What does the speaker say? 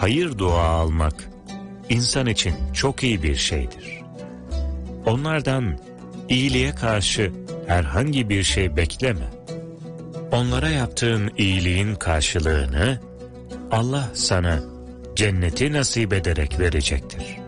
hayır dua almak insan için çok iyi bir şeydir. Onlardan iyiliğe karşı herhangi bir şey bekleme. Onlara yaptığın iyiliğin karşılığını Allah sana cenneti nasip ederek verecektir.